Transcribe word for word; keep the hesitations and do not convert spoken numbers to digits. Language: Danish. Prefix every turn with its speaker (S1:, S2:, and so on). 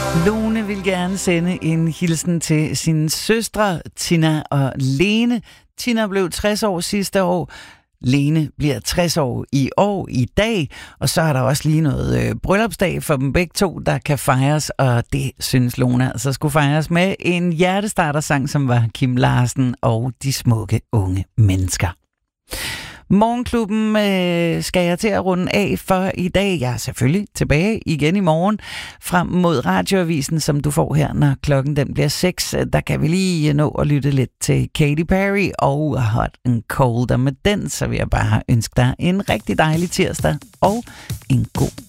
S1: Lone vil gerne sende en hilsen til sine søstre, Tina og Lene. Tina blev tres år sidste år. Lene bliver tres år i år i dag, og så er der også lige noget øh, bryllupsdag for dem begge to, der kan fejres, og det synes Lone altså skulle fejres med en hjertestartersang, som var Kim Larsen og De Smukke Unge Mennesker. Morgenklubben øh, skal jeg til at runde af for i dag. Jeg er selvfølgelig tilbage igen i morgen frem mod radioavisen, som du får her, når klokken den bliver seks. Der kan vi lige nå at lytte lidt til Katy Perry og Hot and Cold. Og med den, så vil jeg bare ønske dig en rigtig dejlig tirsdag og en god